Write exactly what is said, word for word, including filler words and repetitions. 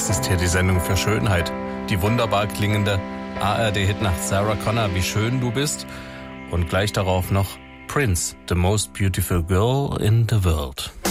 existiert die Sendung für Schönheit. Die wunderbar klingende A R D-Hitnacht Sarah Connor, wie schön du bist. Und gleich darauf noch Prince, The Most Beautiful Girl in the World.